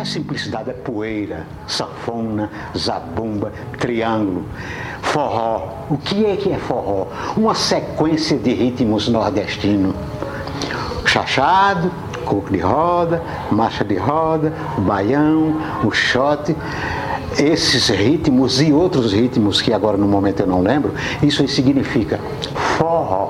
a simplicidade é poeira, sanfona, zabumba, triângulo, forró. O que é forró? Uma sequência de ritmos nordestinos. Chachado, coco de roda, marcha de roda, o baião, o xote. Esses ritmos e outros ritmos que agora no momento eu não lembro, isso aí significa forró.